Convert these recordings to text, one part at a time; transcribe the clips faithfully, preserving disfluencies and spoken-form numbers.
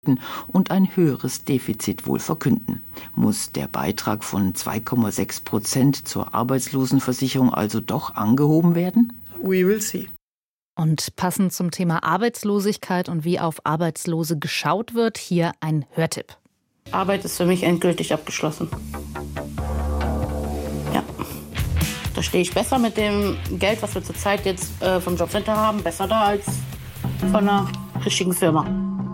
und ein höheres Defizit wohl verkünden. Muss der Beitrag von zwei Komma sechs Prozent zur Arbeitslosenversicherung also doch angehoben werden? We will see. Und passend zum Thema Arbeitslosigkeit und wie auf Arbeitslose geschaut wird, hier ein Hörtipp. Arbeit ist für mich endgültig abgeschlossen. Ja. Da stehe ich besser mit dem Geld, was wir zurzeit jetzt äh, vom Jobcenter haben, besser da als von einer richtigen Firma.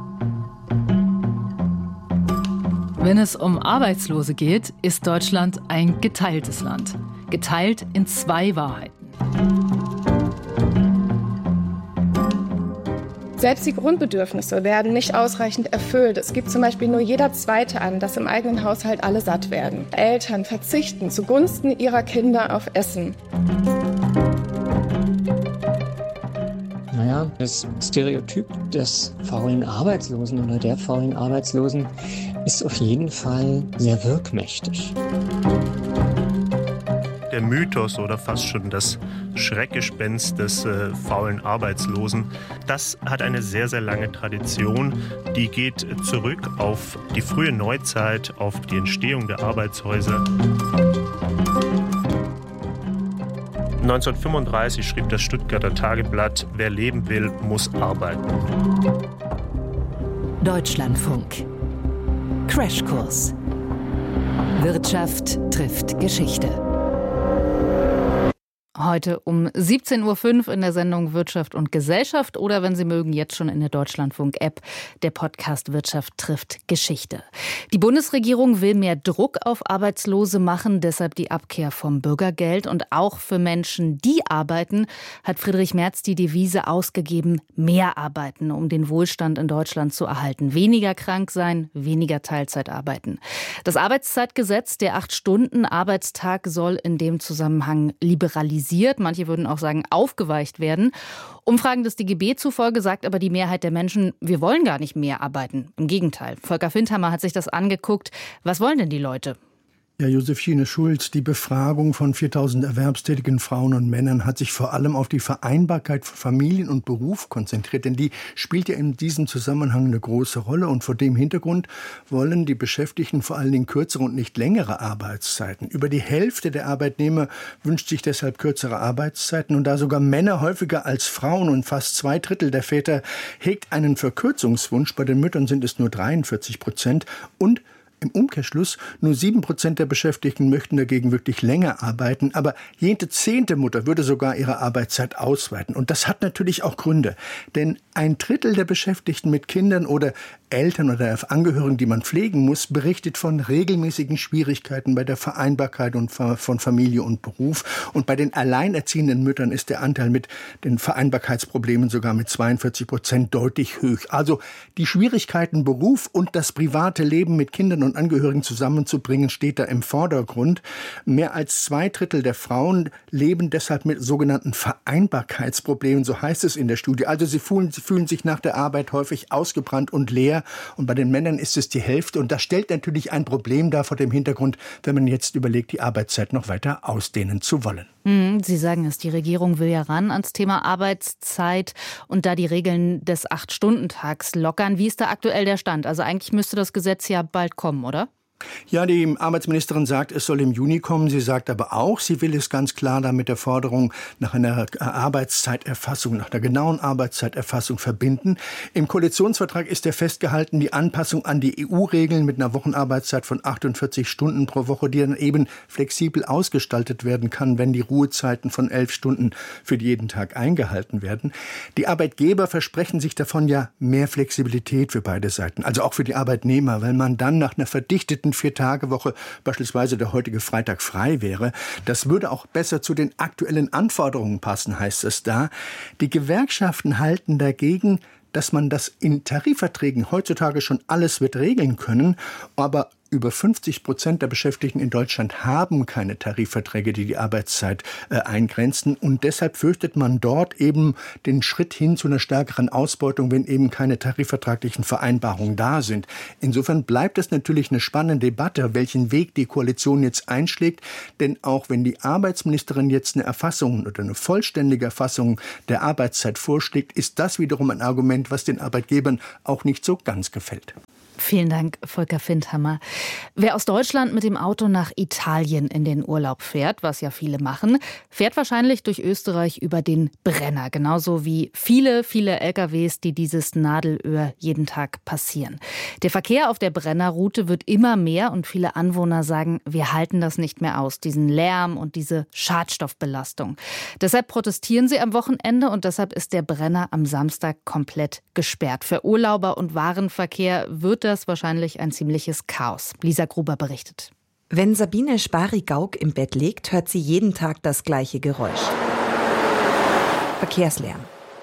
Wenn es um Arbeitslose geht, ist Deutschland ein geteiltes Land. Geteilt in zwei Wahrheiten. Selbst die Grundbedürfnisse werden nicht ausreichend erfüllt. Es gibt zum Beispiel nur jeder Zweite an, dass im eigenen Haushalt alle satt werden. Eltern verzichten zugunsten ihrer Kinder auf Essen. Naja, das Stereotyp des faulen Arbeitslosen oder der faulen Arbeitslosen ist auf jeden Fall sehr wirkmächtig. Der Mythos oder fast schon das Schreckgespenst des äh, faulen Arbeitslosen, das hat eine sehr, sehr lange Tradition. Die geht zurück auf die frühe Neuzeit, auf die Entstehung der Arbeitshäuser. neunzehnhundertfünfunddreißig schrieb das Stuttgarter Tageblatt: Wer leben will, muss arbeiten. Deutschlandfunk. Crashkurs. Wirtschaft trifft Geschichte. Heute um siebzehn Uhr fünf in der Sendung Wirtschaft und Gesellschaft oder, wenn Sie mögen, jetzt schon in der Deutschlandfunk-App, der Podcast Wirtschaft trifft Geschichte. Die Bundesregierung will mehr Druck auf Arbeitslose machen, deshalb die Abkehr vom Bürgergeld. Und auch für Menschen, die arbeiten, hat Friedrich Merz die Devise ausgegeben: mehr arbeiten, um den Wohlstand in Deutschland zu erhalten. Weniger krank sein, weniger Teilzeit arbeiten. Das Arbeitszeitgesetz, der acht-Stunden-Arbeitstag, soll in dem Zusammenhang liberalisiert, manche würden auch sagen aufgeweicht werden. Umfragen des D G B zufolge sagt aber die Mehrheit der Menschen, wir wollen gar nicht mehr arbeiten. Im Gegenteil. Volker Findhammer hat sich das angeguckt. Was wollen denn die Leute? Ja, Josephine Schulz, die Befragung von viertausend erwerbstätigen Frauen und Männern hat sich vor allem auf die Vereinbarkeit von Familien und Beruf konzentriert, denn die spielt ja in diesem Zusammenhang eine große Rolle. Und vor dem Hintergrund wollen die Beschäftigten vor allen Dingen kürzere und nicht längere Arbeitszeiten. Über die Hälfte der Arbeitnehmer wünscht sich deshalb kürzere Arbeitszeiten, und da sogar Männer häufiger als Frauen und fast zwei Drittel der Väter hegt einen Verkürzungswunsch. Bei den Müttern sind es nur dreiundvierzig Prozent und im Umkehrschluss, nur sieben Prozent der Beschäftigten möchten dagegen wirklich länger arbeiten, aber jede zehnte Mutter würde sogar ihre Arbeitszeit ausweiten. Und das hat natürlich auch Gründe, denn ein Drittel der Beschäftigten mit Kindern oder Eltern oder Angehörigen, die man pflegen muss, berichtet von regelmäßigen Schwierigkeiten bei der Vereinbarkeit und von Familie und Beruf. Und bei den alleinerziehenden Müttern ist der Anteil mit den Vereinbarkeitsproblemen sogar mit zweiundvierzig Prozent deutlich hoch. Also die Schwierigkeiten, Beruf und das private Leben mit Kindern und Angehörigen zusammenzubringen, steht da im Vordergrund. Mehr als zwei Drittel der Frauen leben deshalb mit sogenannten Vereinbarkeitsproblemen, so heißt es in der Studie. Also sie fühlen, sie fühlen sich nach der Arbeit häufig ausgebrannt und leer. Und bei den Männern ist es die Hälfte. Und das stellt natürlich ein Problem dar vor dem Hintergrund, wenn man jetzt überlegt, die Arbeitszeit noch weiter ausdehnen zu wollen. Sie sagen es, die Regierung will ja ran ans Thema Arbeitszeit und da die Regeln des acht-Stunden-Tags lockern. Wie ist da aktuell der Stand? Also eigentlich müsste das Gesetz ja bald kommen, oder? Ja, die Arbeitsministerin sagt, es soll im Juni kommen. Sie sagt aber auch, sie will es ganz klar da mit der Forderung nach einer Arbeitszeiterfassung, nach einer genauen Arbeitszeiterfassung verbinden. Im Koalitionsvertrag ist ja festgehalten, die Anpassung an die E U-Regeln mit einer Wochenarbeitszeit von achtundvierzig Stunden pro Woche, die dann eben flexibel ausgestaltet werden kann, wenn die Ruhezeiten von elf Stunden für jeden Tag eingehalten werden. Die Arbeitgeber versprechen sich davon ja mehr Flexibilität für beide Seiten, also auch für die Arbeitnehmer, weil man dann nach einer verdichteten Vier-Tage-Woche beispielsweise der heutige Freitag frei wäre. Das würde auch besser zu den aktuellen Anforderungen passen, heißt es da. Die Gewerkschaften halten dagegen, dass man das in Tarifverträgen heutzutage schon alles wird regeln können, aber Über fünfzig Prozent der Beschäftigten in Deutschland haben keine Tarifverträge, die die Arbeitszeit äh, eingrenzen. Und deshalb fürchtet man dort eben den Schritt hin zu einer stärkeren Ausbeutung, wenn eben keine tarifvertraglichen Vereinbarungen da sind. Insofern bleibt es natürlich eine spannende Debatte, welchen Weg die Koalition jetzt einschlägt. Denn auch wenn die Arbeitsministerin jetzt eine Erfassung oder eine vollständige Erfassung der Arbeitszeit vorschlägt, ist das wiederum ein Argument, was den Arbeitgebern auch nicht so ganz gefällt. Vielen Dank, Volker Findhammer. Wer aus Deutschland mit dem Auto nach Italien in den Urlaub fährt, was ja viele machen, fährt wahrscheinlich durch Österreich über den Brenner. Genauso wie viele, viele L K Ws, die dieses Nadelöhr jeden Tag passieren. Der Verkehr auf der Brennerroute wird immer mehr und viele Anwohner sagen, wir halten das nicht mehr aus, diesen Lärm und diese Schadstoffbelastung. Deshalb protestieren sie am Wochenende und deshalb ist der Brenner am Samstag komplett gesperrt. Für Urlauber und Warenverkehr wird das wahrscheinlich ein ziemliches Chaos. Lisa Gruber berichtet. Wenn Sabine Spari-Gauck im Bett liegt, hört sie jeden Tag das gleiche Geräusch. Verkehrslärm.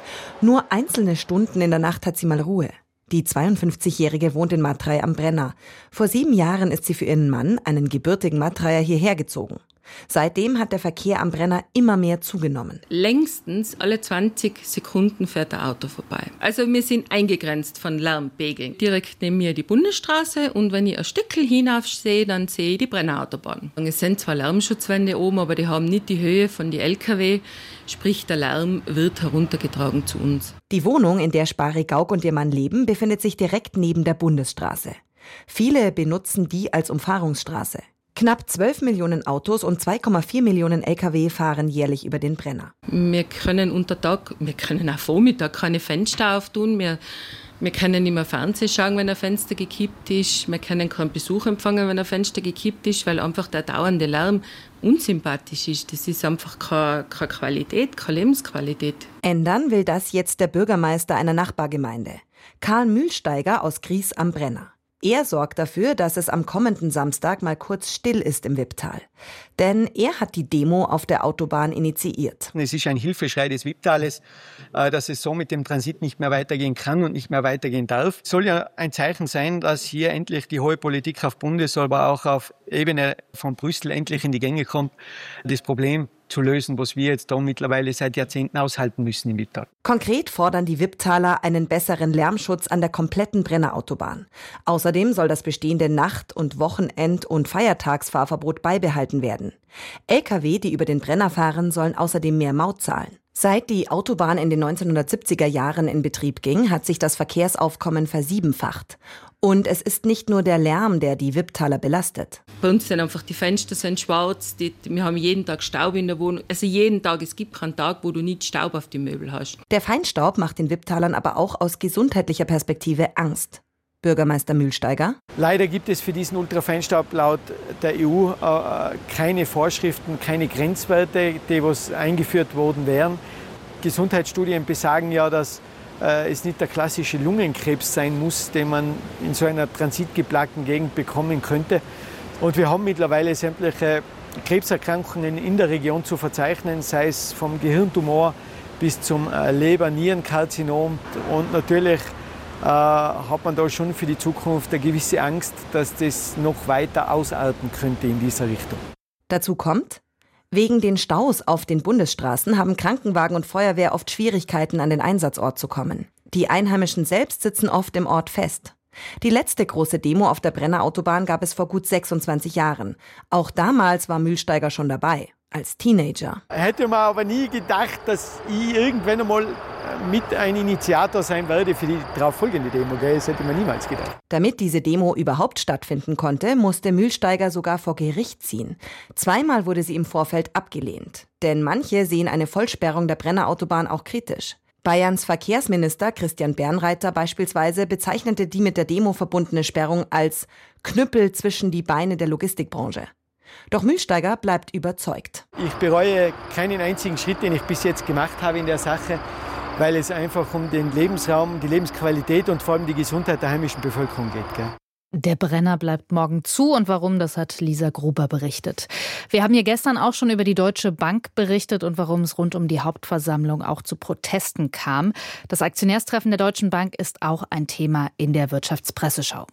Nur einzelne Stunden in der Nacht hat sie mal Ruhe. Die zweiundfünfzigjährige wohnt in Matrei am Brenner. Vor sieben Jahren ist sie für ihren Mann, einen gebürtigen Matreier, hierher gezogen. Seitdem hat der Verkehr am Brenner immer mehr zugenommen. Längstens alle zwanzig Sekunden fährt ein Auto vorbei. Also wir sind eingegrenzt von Lärmpegeln. Direkt neben mir die Bundesstraße und wenn ich ein Stückchen hinauf sehe, dann sehe ich die Brennerautobahn. Es sind zwar Lärmschutzwände oben, aber die haben nicht die Höhe von den L K W. Sprich, der Lärm wird heruntergetragen zu uns. Die Wohnung, in der Spari-Gauck und ihr Mann leben, befindet sich direkt neben der Bundesstraße. Viele benutzen die als Umfahrungsstraße. Knapp zwölf Millionen Autos und zwei Komma vier Millionen L K W fahren jährlich über den Brenner. Wir können unter Tag, wir können auch Vormittag keine Fenster auftun. Wir, wir können nicht mehr Fernsehen schauen, wenn ein Fenster gekippt ist. Wir können keinen Besuch empfangen, wenn ein Fenster gekippt ist, weil einfach der dauernde Lärm unsympathisch ist. Das ist einfach keine, keine Qualität, keine Lebensqualität. Ändern will das jetzt der Bürgermeister einer Nachbargemeinde. Karl Mühlsteiger aus Gries am Brenner. Er sorgt dafür, dass es am kommenden Samstag mal kurz still ist im Wipptal. Denn er hat die Demo auf der Autobahn initiiert. Es ist ein Hilfeschrei des Wipptales, dass es so mit dem Transit nicht mehr weitergehen kann und nicht mehr weitergehen darf. Es soll ja ein Zeichen sein, dass hier endlich die hohe Politik auf Bundes-, aber auch auf Ebene von Brüssel endlich in die Gänge kommt, das Problem zu lösen, was wir jetzt da mittlerweile seit Jahrzehnten aushalten müssen im Wipptal. Konkret fordern die Wipptaler einen besseren Lärmschutz an der kompletten Brennerautobahn. Außerdem soll das bestehende Nacht- und Wochenend- und Feiertagsfahrverbot beibehalten werden. L K W, die über den Brenner fahren, sollen außerdem mehr Maut zahlen. Seit die Autobahn in den neunzehnhundertsiebziger Jahren in Betrieb ging, hat sich das Verkehrsaufkommen versiebenfacht. Und es ist nicht nur der Lärm, der die Wipptaler belastet. Bei uns sind einfach die Fenster sind schwarz, die, wir haben jeden Tag Staub in der Wohnung. Also jeden Tag, es gibt keinen Tag, wo du nicht Staub auf die Möbel hast. Der Feinstaub macht den Wipptalern aber auch aus gesundheitlicher Perspektive Angst. Bürgermeister Mühlsteiger. Leider gibt es für diesen Ultrafeinstaub laut der E U äh, keine Vorschriften, keine Grenzwerte, die was eingeführt worden wären. Gesundheitsstudien besagen ja, dass äh, es nicht der klassische Lungenkrebs sein muss, den man in so einer transitgeplagten Gegend bekommen könnte. Und wir haben mittlerweile sämtliche Krebserkrankungen in der Region zu verzeichnen, sei es vom Gehirntumor bis zum äh, Leber-Nierenkarzinom. Und natürlich äh, hat man da schon für die Zukunft eine gewisse Angst, dass das noch weiter ausarten könnte in dieser Richtung. Dazu kommt, wegen den Staus auf den Bundesstraßen haben Krankenwagen und Feuerwehr oft Schwierigkeiten, an den Einsatzort zu kommen. Die Einheimischen selbst sitzen oft im Ort fest. Die letzte große Demo auf der Brennerautobahn gab es vor gut sechsundzwanzig Jahren. Auch damals war Mühlsteiger schon dabei, als Teenager. Hätte man aber nie gedacht, dass ich irgendwann einmal mit ein Initiator sein werde für die darauf folgende Demo. Das hätte man niemals gedacht. Damit diese Demo überhaupt stattfinden konnte, musste Mühlsteiger sogar vor Gericht ziehen. Zweimal wurde sie im Vorfeld abgelehnt. Denn manche sehen eine Vollsperrung der Brennerautobahn auch kritisch. Bayerns Verkehrsminister Christian Bernreiter beispielsweise bezeichnete die mit der Demo verbundene Sperrung als Knüppel zwischen die Beine der Logistikbranche. Doch Mühlsteiger bleibt überzeugt. Ich bereue keinen einzigen Schritt, den ich bis jetzt gemacht habe in der Sache, weil es einfach um den Lebensraum, die Lebensqualität und vor allem die Gesundheit der heimischen Bevölkerung geht. Gell? Der Brenner bleibt morgen zu und warum, das hat Lisa Gruber berichtet. Wir haben hier gestern auch schon über die Deutsche Bank berichtet und warum es rund um die Hauptversammlung auch zu Protesten kam. Das Aktionärstreffen der Deutschen Bank ist auch ein Thema in der Wirtschaftspresseschau.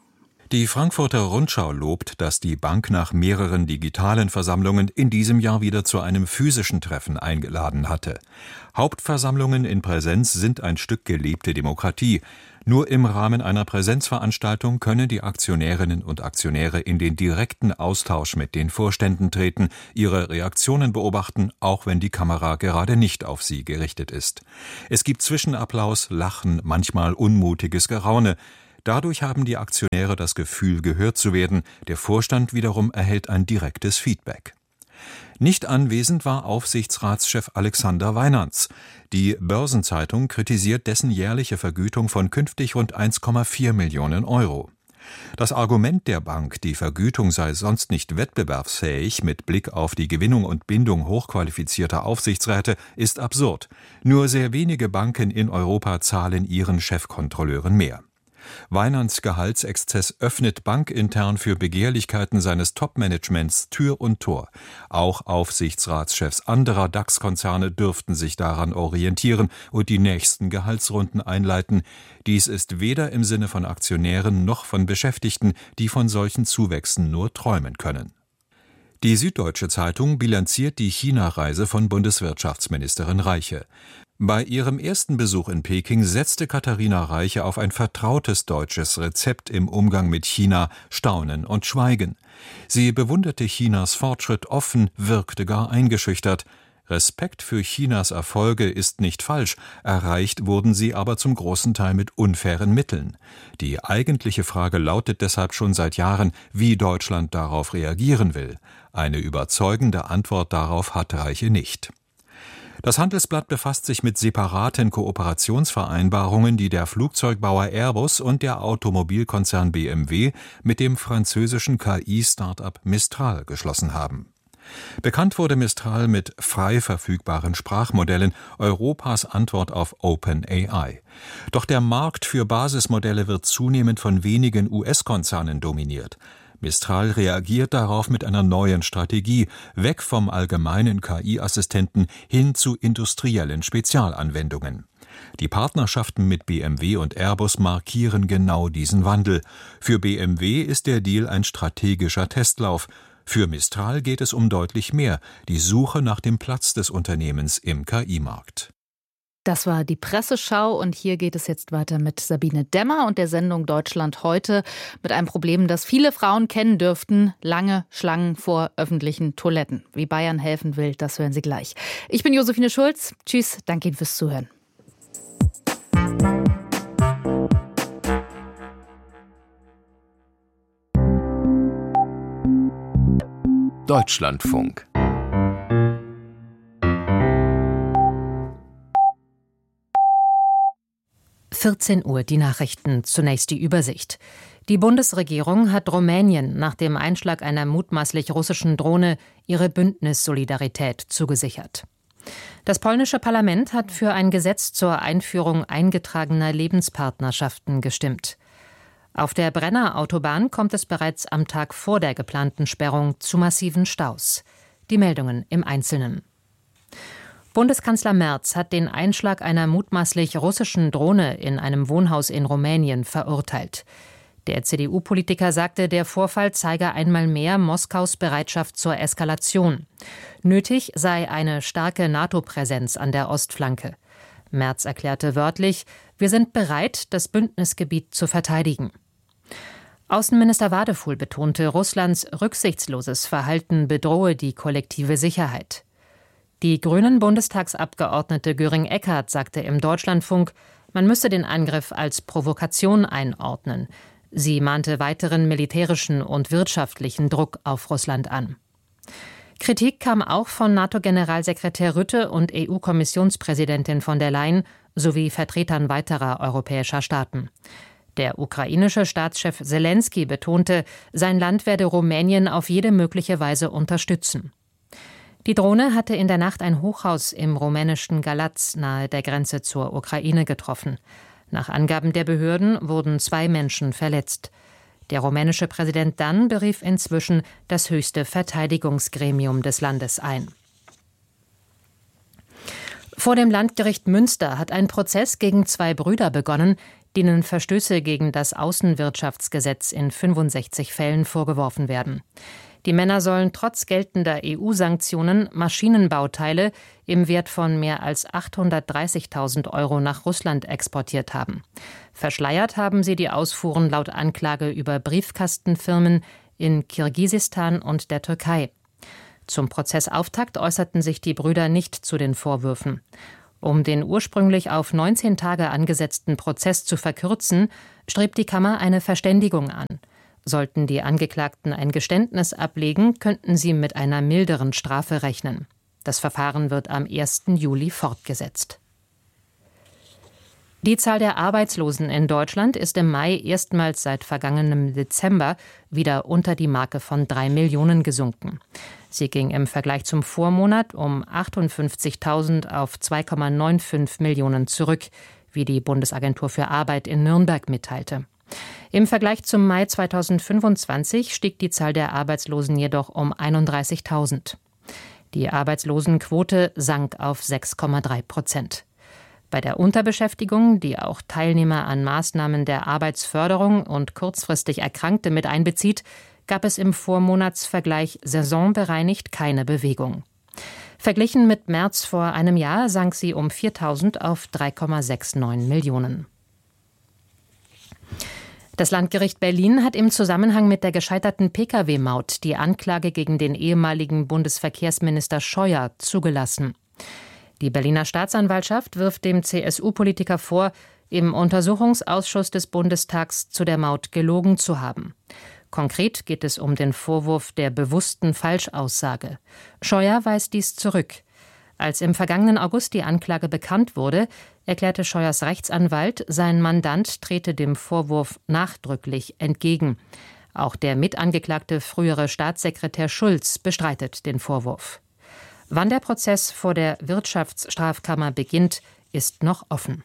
Die Frankfurter Rundschau lobt, dass die Bank nach mehreren digitalen Versammlungen in diesem Jahr wieder zu einem physischen Treffen eingeladen hatte. Hauptversammlungen in Präsenz sind ein Stück gelebte Demokratie. Nur im Rahmen einer Präsenzveranstaltung können die Aktionärinnen und Aktionäre in den direkten Austausch mit den Vorständen treten, ihre Reaktionen beobachten, auch wenn die Kamera gerade nicht auf sie gerichtet ist. Es gibt Zwischenapplaus, Lachen, manchmal unmutiges Geraune. Dadurch haben die Aktionäre das Gefühl, gehört zu werden, der Vorstand wiederum erhält ein direktes Feedback. Nicht anwesend war Aufsichtsratschef Alexander Weinands. Die Börsenzeitung kritisiert dessen jährliche Vergütung von künftig rund eins Komma vier Millionen Euro. Das Argument der Bank, die Vergütung sei sonst nicht wettbewerbsfähig mit Blick auf die Gewinnung und Bindung hochqualifizierter Aufsichtsräte, ist absurd. Nur sehr wenige Banken in Europa zahlen ihren Chefkontrolleuren mehr. Weinands Gehaltsexzess öffnet bankintern für Begehrlichkeiten seines Top-Managements Tür und Tor. Auch Aufsichtsratschefs anderer DAX-Konzerne dürften sich daran orientieren und die nächsten Gehaltsrunden einleiten. Dies ist weder im Sinne von Aktionären noch von Beschäftigten, die von solchen Zuwächsen nur träumen können. Die Süddeutsche Zeitung bilanziert die China-Reise von Bundeswirtschaftsministerin Reiche. Bei ihrem ersten Besuch in Peking setzte Katharina Reiche auf ein vertrautes deutsches Rezept im Umgang mit China, Staunen und Schweigen. Sie bewunderte Chinas Fortschritt offen, wirkte gar eingeschüchtert. Respekt für Chinas Erfolge ist nicht falsch, erreicht wurden sie aber zum großen Teil mit unfairen Mitteln. Die eigentliche Frage lautet deshalb schon seit Jahren, wie Deutschland darauf reagieren will. Eine überzeugende Antwort darauf hat Reiche nicht. Das Handelsblatt befasst sich mit separaten Kooperationsvereinbarungen, die der Flugzeugbauer Airbus und der Automobilkonzern B M W mit dem französischen K I-Startup Mistral geschlossen haben. Bekannt wurde Mistral mit frei verfügbaren Sprachmodellen, Europas Antwort auf OpenAI. Doch der Markt für Basismodelle wird zunehmend von wenigen U S-Konzernen dominiert. Mistral reagiert darauf mit einer neuen Strategie, weg vom allgemeinen K I-Assistenten hin zu industriellen Spezialanwendungen. Die Partnerschaften mit B M W und Airbus markieren genau diesen Wandel. Für B M W ist der Deal ein strategischer Testlauf. Für Mistral geht es um deutlich mehr, die Suche nach dem Platz des Unternehmens im K I-Markt. Das war die Presseschau und hier geht es jetzt weiter mit Sabine Dämmer und der Sendung Deutschland heute mit einem Problem, das viele Frauen kennen dürften: lange Schlangen vor öffentlichen Toiletten. Wie Bayern helfen will, das hören Sie gleich. Ich bin Josephine Schulz. Tschüss, danke Ihnen fürs Zuhören. Deutschlandfunk. vierzehn Uhr die Nachrichten, zunächst die Übersicht. Die Bundesregierung hat Rumänien nach dem Einschlag einer mutmaßlich russischen Drohne ihre Bündnissolidarität zugesichert. Das polnische Parlament hat für ein Gesetz zur Einführung eingetragener Lebenspartnerschaften gestimmt. Auf der Brenner Autobahn kommt es bereits am Tag vor der geplanten Sperrung zu massiven Staus. Die Meldungen im Einzelnen. Bundeskanzler Merz hat den Einschlag einer mutmaßlich russischen Drohne in einem Wohnhaus in Rumänien verurteilt. Der C D U-Politiker sagte, der Vorfall zeige einmal mehr Moskaus Bereitschaft zur Eskalation. Nötig sei eine starke NATO-Präsenz an der Ostflanke. Merz erklärte wörtlich: Wir sind bereit, das Bündnisgebiet zu verteidigen. Außenminister Wadefuhl betonte, Russlands rücksichtsloses Verhalten bedrohe die kollektive Sicherheit. Die Grünen-Bundestagsabgeordnete Göring-Eckardt sagte im Deutschlandfunk, man müsse den Angriff als Provokation einordnen. Sie mahnte weiteren militärischen und wirtschaftlichen Druck auf Russland an. Kritik kam auch von NATO-Generalsekretär Rutte und E U-Kommissionspräsidentin von der Leyen sowie Vertretern weiterer europäischer Staaten. Der ukrainische Staatschef Selensky betonte, sein Land werde Rumänien auf jede mögliche Weise unterstützen. Die Drohne hatte in der Nacht ein Hochhaus im rumänischen Galați nahe der Grenze zur Ukraine getroffen. Nach Angaben der Behörden wurden zwei Menschen verletzt. Der rumänische Präsident dann berief inzwischen das höchste Verteidigungsgremium des Landes ein. Vor dem Landgericht Münster hat ein Prozess gegen zwei Brüder begonnen, denen Verstöße gegen das Außenwirtschaftsgesetz in fünfundsechzig Fällen vorgeworfen werden. Die Männer sollen trotz geltender E U-Sanktionen Maschinenbauteile im Wert von mehr als achthundertdreißigtausend Euro nach Russland exportiert haben. Verschleiert haben sie die Ausfuhren laut Anklage über Briefkastenfirmen in Kirgisistan und der Türkei. Zum Prozessauftakt äußerten sich die Brüder nicht zu den Vorwürfen. Um den ursprünglich auf neunzehn Tage angesetzten Prozess zu verkürzen, strebt die Kammer eine Verständigung an. Sollten die Angeklagten ein Geständnis ablegen, könnten sie mit einer milderen Strafe rechnen. Das Verfahren wird am ersten Juli fortgesetzt. Die Zahl der Arbeitslosen in Deutschland ist im Mai erstmals seit vergangenem Dezember wieder unter die Marke von drei Millionen gesunken. Sie ging im Vergleich zum Vormonat um achtundfünfzigtausend auf zwei Komma fünfundneunzig Millionen zurück, wie die Bundesagentur für Arbeit in Nürnberg mitteilte. Im Vergleich zum Mai zweitausendfünfundzwanzig stieg die Zahl der Arbeitslosen jedoch um einunddreißigtausend. Die Arbeitslosenquote sank auf sechs Komma drei Prozent. Bei der Unterbeschäftigung, die auch Teilnehmer an Maßnahmen der Arbeitsförderung und kurzfristig Erkrankte mit einbezieht, gab es im Vormonatsvergleich saisonbereinigt keine Bewegung. Verglichen mit März vor einem Jahr sank sie um viertausend auf drei Komma neunundsechzig Millionen. Das Landgericht Berlin hat im Zusammenhang mit der gescheiterten Pkw-Maut die Anklage gegen den ehemaligen Bundesverkehrsminister Scheuer zugelassen. Die Berliner Staatsanwaltschaft wirft dem C S U-Politiker vor, im Untersuchungsausschuss des Bundestags zu der Maut gelogen zu haben. Konkret geht es um den Vorwurf der bewussten Falschaussage. Scheuer weist dies zurück. Als im vergangenen August die Anklage bekannt wurde, erklärte Scheuers Rechtsanwalt, sein Mandant trete dem Vorwurf nachdrücklich entgegen. Auch der mitangeklagte frühere Staatssekretär Schulz bestreitet den Vorwurf. Wann der Prozess vor der Wirtschaftsstrafkammer beginnt, ist noch offen.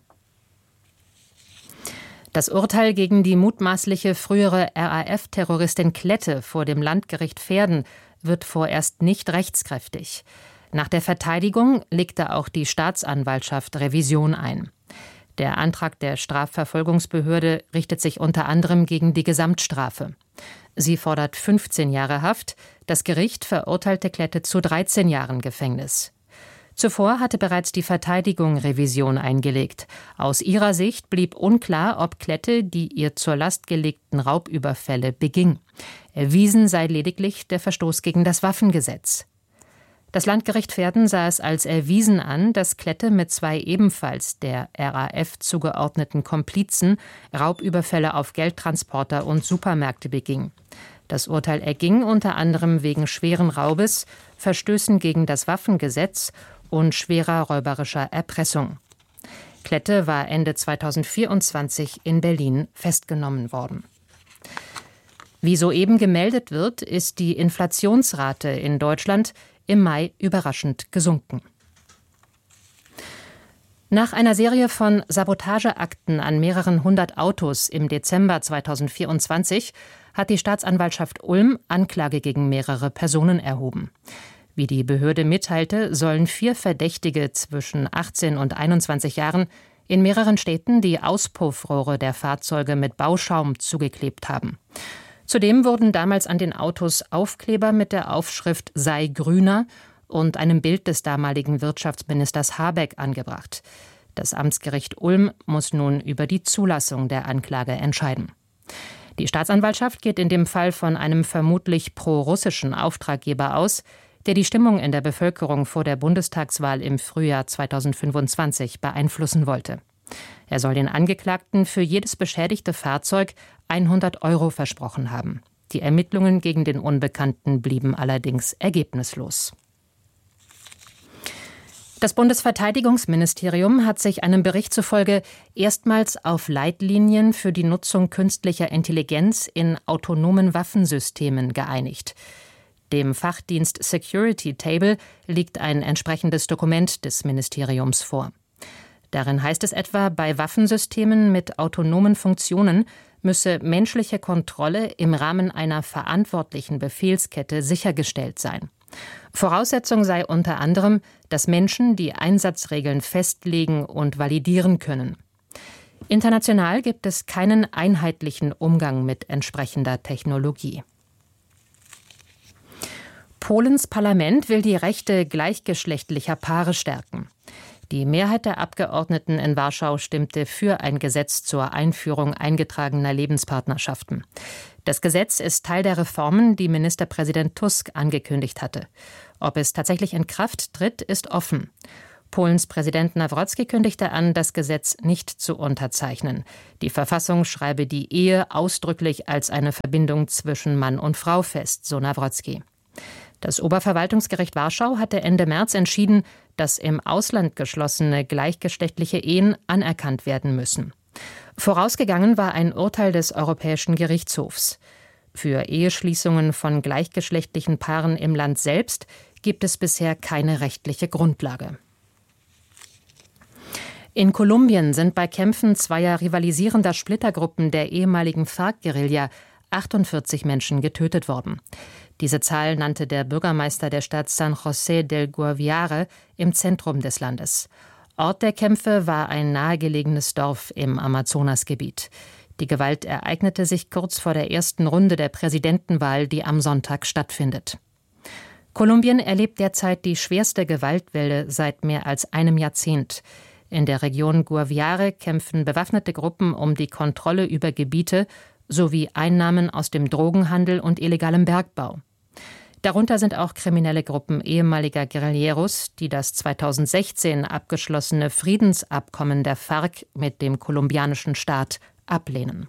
Das Urteil gegen die mutmaßliche frühere R A F-Terroristin Klette vor dem Landgericht Verden wird vorerst nicht rechtskräftig. Nach der Verteidigung legte auch die Staatsanwaltschaft Revision ein. Der Antrag der Strafverfolgungsbehörde richtet sich unter anderem gegen die Gesamtstrafe. Sie fordert fünfzehn Jahre Haft, das Gericht verurteilte Klette zu dreizehn Jahren Gefängnis. Zuvor hatte bereits die Verteidigung Revision eingelegt. Aus ihrer Sicht blieb unklar, ob Klette die ihr zur Last gelegten Raubüberfälle beging. Erwiesen sei lediglich der Verstoß gegen das Waffengesetz. Das Landgericht Verden sah es als erwiesen an, dass Klette mit zwei ebenfalls der R A F zugeordneten Komplizen Raubüberfälle auf Geldtransporter und Supermärkte beging. Das Urteil erging unter anderem wegen schweren Raubes, Verstößen gegen das Waffengesetz und schwerer räuberischer Erpressung. Klette war Ende zweitausendvierundzwanzig in Berlin festgenommen worden. Wie soeben gemeldet wird, ist die Inflationsrate in Deutschland im Mai überraschend gesunken. Nach einer Serie von Sabotageakten an mehreren hundert Autos im Dezember zweitausendvierundzwanzig hat die Staatsanwaltschaft Ulm Anklage gegen mehrere Personen erhoben. Wie die Behörde mitteilte, sollen vier Verdächtige zwischen achtzehn und einundzwanzig Jahren in mehreren Städten die Auspuffrohre der Fahrzeuge mit Bauschaum zugeklebt haben. Zudem wurden damals an den Autos Aufkleber mit der Aufschrift »Sei grüner« und einem Bild des damaligen Wirtschaftsministers Habeck angebracht. Das Amtsgericht Ulm muss nun über die Zulassung der Anklage entscheiden. Die Staatsanwaltschaft geht in dem Fall von einem vermutlich pro-russischen Auftraggeber aus, der die Stimmung in der Bevölkerung vor der Bundestagswahl im Frühjahr zweitausendfünfundzwanzig beeinflussen wollte. Er soll den Angeklagten für jedes beschädigte Fahrzeug hundert Euro versprochen haben. Die Ermittlungen gegen den Unbekannten blieben allerdings ergebnislos. Das Bundesverteidigungsministerium hat sich einem Bericht zufolge erstmals auf Leitlinien für die Nutzung künstlicher Intelligenz in autonomen Waffensystemen geeinigt. Dem Fachdienst Security Table liegt ein entsprechendes Dokument des Ministeriums vor. Darin heißt es etwa, bei Waffensystemen mit autonomen Funktionen müsse menschliche Kontrolle im Rahmen einer verantwortlichen Befehlskette sichergestellt sein. Voraussetzung sei unter anderem, dass Menschen die Einsatzregeln festlegen und validieren können. International gibt es keinen einheitlichen Umgang mit entsprechender Technologie. Polens Parlament will die Rechte gleichgeschlechtlicher Paare stärken. Die Mehrheit der Abgeordneten in Warschau stimmte für ein Gesetz zur Einführung eingetragener Lebenspartnerschaften. Das Gesetz ist Teil der Reformen, die Ministerpräsident Tusk angekündigt hatte. Ob es tatsächlich in Kraft tritt, ist offen. Polens Präsident Nawrocki kündigte an, das Gesetz nicht zu unterzeichnen. Die Verfassung schreibe die Ehe ausdrücklich als eine Verbindung zwischen Mann und Frau fest, so Nawrocki. Das Oberverwaltungsgericht Warschau hatte Ende März entschieden, dass im Ausland geschlossene gleichgeschlechtliche Ehen anerkannt werden müssen. Vorausgegangen war ein Urteil des Europäischen Gerichtshofs. Für Eheschließungen von gleichgeschlechtlichen Paaren im Land selbst gibt es bisher keine rechtliche Grundlage. In Kolumbien sind bei Kämpfen zweier rivalisierender Splittergruppen der ehemaligen FARC-Guerilla achtundvierzig Menschen getötet worden. Diese Zahl nannte der Bürgermeister der Stadt San José del Guaviare im Zentrum des Landes. Ort der Kämpfe war ein nahegelegenes Dorf im Amazonasgebiet. Die Gewalt ereignete sich kurz vor der ersten Runde der Präsidentenwahl, die am Sonntag stattfindet. Kolumbien erlebt derzeit die schwerste Gewaltwelle seit mehr als einem Jahrzehnt. In der Region Guaviare kämpfen bewaffnete Gruppen um die Kontrolle über Gebiete sowie Einnahmen aus dem Drogenhandel und illegalem Bergbau. Darunter sind auch kriminelle Gruppen ehemaliger Guerilleros, die das zweitausendsechzehn abgeschlossene Friedensabkommen der FARC mit dem kolumbianischen Staat ablehnen.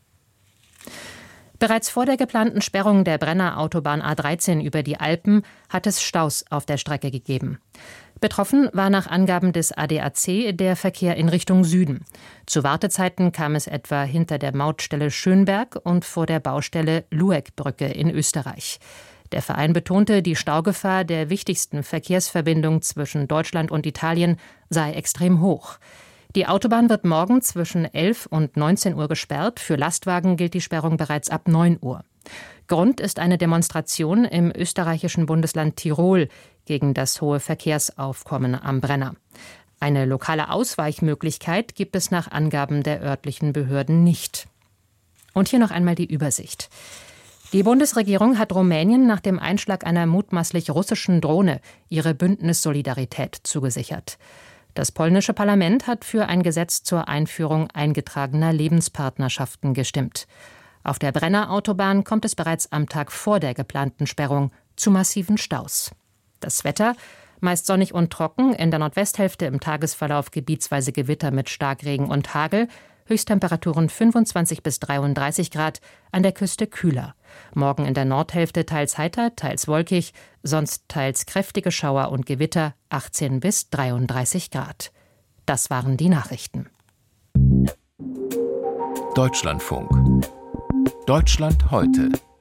Bereits vor der geplanten Sperrung der Brenner Autobahn A dreizehn über die Alpen hat es Staus auf der Strecke gegeben. Betroffen war nach Angaben des A D A C der Verkehr in Richtung Süden. Zu Wartezeiten kam es etwa hinter der Mautstelle Schönberg und vor der Baustelle Lueckbrücke in Österreich. Der Verein betonte, die Staugefahr der wichtigsten Verkehrsverbindung zwischen Deutschland und Italien sei extrem hoch. Die Autobahn wird morgen zwischen elf und neunzehn Uhr gesperrt. Für Lastwagen gilt die Sperrung bereits ab neun Uhr. Grund ist eine Demonstration im österreichischen Bundesland Tirol gegen das hohe Verkehrsaufkommen am Brenner. Eine lokale Ausweichmöglichkeit gibt es nach Angaben der örtlichen Behörden nicht. Und hier noch einmal die Übersicht. Die Bundesregierung hat Rumänien nach dem Einschlag einer mutmaßlich russischen Drohne ihre Bündnissolidarität zugesichert. Das polnische Parlament hat für ein Gesetz zur Einführung eingetragener Lebenspartnerschaften gestimmt. Auf der Brenner-Autobahn kommt es bereits am Tag vor der geplanten Sperrung zu massiven Staus. Das Wetter: meist sonnig und trocken, in der Nordwesthälfte im Tagesverlauf gebietsweise Gewitter mit Starkregen und Hagel, Höchsttemperaturen fünfundzwanzig bis dreiunddreißig Grad, an der Küste kühler. Morgen in der Nordhälfte teils heiter, teils wolkig, sonst teils kräftige Schauer und Gewitter, achtzehn bis dreiunddreißig Grad. Das waren die Nachrichten. Deutschlandfunk. Deutschland heute.